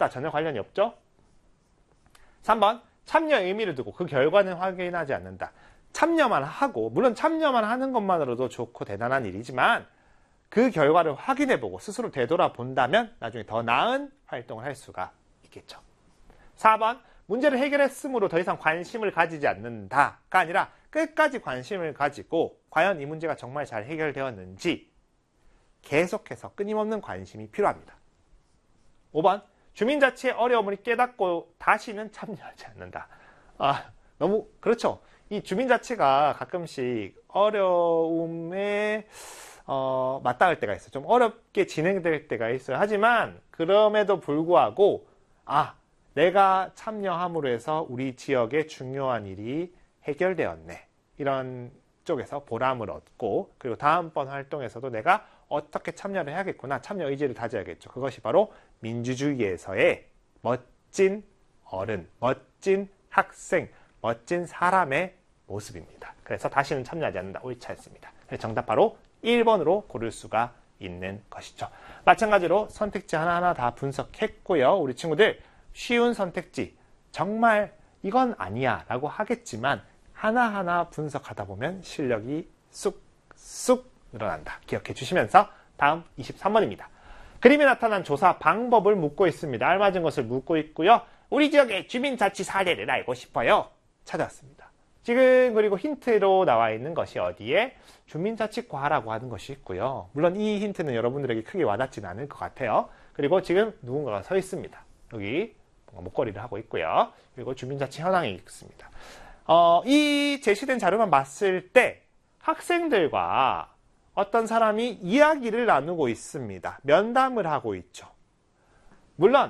없다. 전혀 관련이 없죠. 3번 참여의 의미를 두고 그 결과는 확인하지 않는다. 참여만 하고, 물론 참여만 하는 것만으로도 좋고 대단한 일이지만 그 결과를 확인해보고 스스로 되돌아본다면 나중에 더 나은 활동을 할 수가 있겠죠. 4번 문제를 해결했으므로 더 이상 관심을 가지지 않는다가 아니라 끝까지 관심을 가지고 과연 이 문제가 정말 잘 해결되었는지 계속해서 끊임없는 관심이 필요합니다. 5번 주민자치의 어려움을 깨닫고 다시는 참여하지 않는다. 너무 그렇죠. 이 주민자치가 가끔씩 어려움에 맞닿을 때가 있어요. 좀 어렵게 진행될 때가 있어요. 하지만 그럼에도 불구하고 내가 참여함으로 해서 우리 지역의 중요한 일이 해결되었네. 이런 쪽에서 보람을 얻고, 그리고 다음번 활동에서도 내가 어떻게 참여를 해야겠구나. 참여 의지를 다져야겠죠. 그것이 바로 민주주의에서의 멋진 어른, 멋진 학생, 멋진 사람의 모습입니다. 그래서 다시는 참여하지 않는다. 옳지 않습니다. 정답 바로 1번으로 고를 수가 있는 것이죠. 마찬가지로 선택지 하나하나 다 분석했고요. 우리 친구들 쉬운 선택지, 정말 이건 아니야 라고 하겠지만 하나하나 분석하다 보면 실력이 쑥쑥 늘어난다. 기억해 주시면서 다음 23번입니다. 그림에 나타난 조사 방법을 묻고 있습니다. 알맞은 것을 묻고 있고요. 우리 지역의 주민자치 사례를 알고 싶어요. 찾아왔습니다. 지금 그리고 힌트로 나와 있는 것이 어디에? 주민자치과라고 하는 것이 있고요. 물론 이 힌트는 여러분들에게 크게 와닿지는 않을 것 같아요. 그리고 지금 누군가가 서 있습니다. 여기 목걸이를 하고 있고요. 그리고 주민자치 현황이 있습니다. 이 제시된 자료만 봤을 때 학생들과 어떤 사람이 이야기를 나누고 있습니다. 면담을 하고 있죠. 물론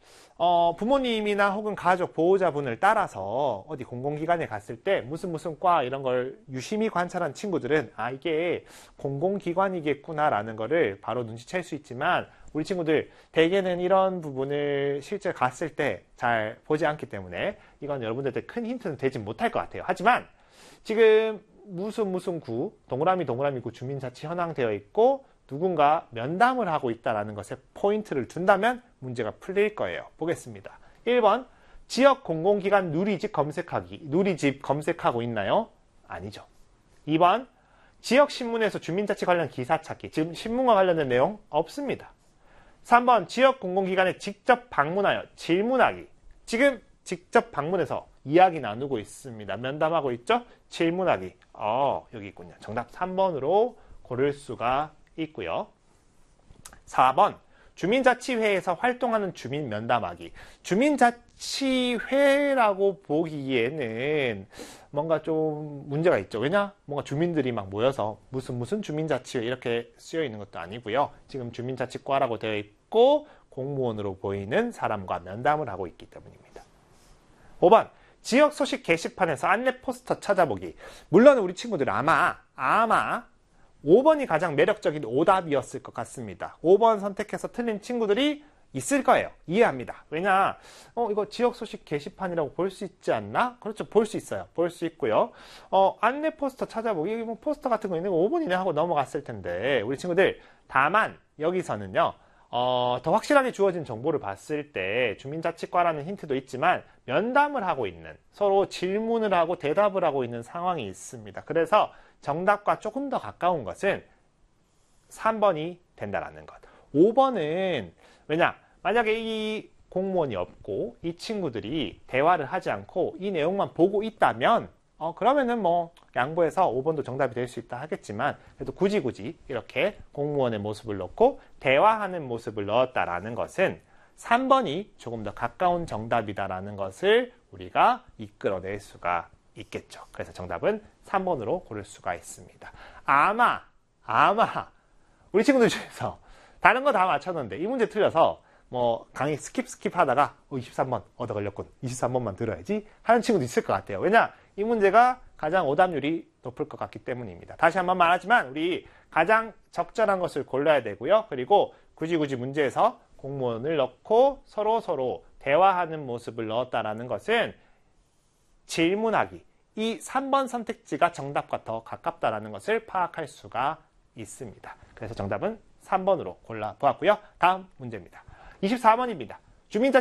부모님이나 혹은 가족, 보호자분을 따라서 어디 공공기관에 갔을 때 무슨 과 이런 걸 유심히 관찰한 친구들은 이게 공공기관이겠구나라는 거를 바로 눈치챌 수 있지만 우리 친구들 대개는 이런 부분을 실제 갔을 때 잘 보지 않기 때문에 이건 여러분들한테 큰 힌트는 되지 못할 것 같아요. 하지만 지금 무슨 구, 동그라미 구 주민자치 현황 되어 있고 누군가 면담을 하고 있다는 것에 포인트를 둔다면 문제가 풀릴 거예요. 보겠습니다. 1번 지역 공공기관 누리집 검색하기. 누리집 검색하고 있나요? 아니죠. 2번 지역 신문에서 주민자치 관련 기사 찾기. 지금 신문과 관련된 내용 없습니다. 3번 지역 공공기관에 직접 방문하여 질문하기. 지금 직접 방문해서 이야기 나누고 있습니다. 면담하고 있죠? 질문하기. 여기 있군요. 정답 3번으로 고를 수가 있고요. 4번 주민자치회에서 활동하는 주민 면담하기. 주민자치회라고 보기에는 뭔가 좀 문제가 있죠. 왜냐? 뭔가 주민들이 막 모여서 무슨 주민자치회 이렇게 쓰여 있는 것도 아니고요. 지금 주민자치과라고 되어 있고 공무원으로 보이는 사람과 면담을 하고 있기 때문입니다. 5번 지역 소식 게시판에서 안내 포스터 찾아보기. 물론 우리 친구들 아마 5번이 가장 매력적인 오답이었을 것 같습니다. 5번 선택해서 틀린 친구들이 있을 거예요. 이해합니다. 왜냐? 이거 지역 소식 게시판이라고 볼 수 있지 않나? 그렇죠. 볼 수 있어요. 볼 수 있고요. 안내 포스터 찾아보기. 뭐 포스터 같은 거 있는 거 5번이네 하고 넘어갔을 텐데 우리 친구들 다만 여기서는요. 더 확실하게 주어진 정보를 봤을 때 주민자치과라는 힌트도 있지만 면담을 하고 있는, 서로 질문을 하고 대답을 하고 있는 상황이 있습니다. 그래서 정답과 조금 더 가까운 것은 3번이 된다라는 것. 5번은 왜냐? 만약에 이 공무원이 없고 이 친구들이 대화를 하지 않고 이 내용만 보고 있다면 그러면은 뭐 양보해서 5번도 정답이 될 수 있다 하겠지만 그래도 굳이 이렇게 공무원의 모습을 넣고 대화하는 모습을 넣었다라는 것은 3번이 조금 더 가까운 정답이다라는 것을 우리가 이끌어낼 수가 있겠죠. 그래서 정답은 3번으로 고를 수가 있습니다. 아마 우리 친구들 중에서 다른 거 다 맞췄는데 이 문제 틀려서 뭐 강의 스킵 하다가 23번 얻어 걸렸군. 23번만 들어야지 하는 친구도 있을 것 같아요. 왜냐? 이 문제가 가장 오답률이 높을 것 같기 때문입니다. 다시 한번 말하지만 우리 가장 적절한 것을 골라야 되고요. 그리고 굳이 문제에서 공무원을 넣고 서로 대화하는 모습을 넣었다라는 것은 질문하기. 이 3번 선택지가 정답과 더 가깝다라는 것을 파악할 수가 있습니다. 그래서 정답은 3번으로 골라보았고요. 다음 문제입니다. 24번입니다. 주민자치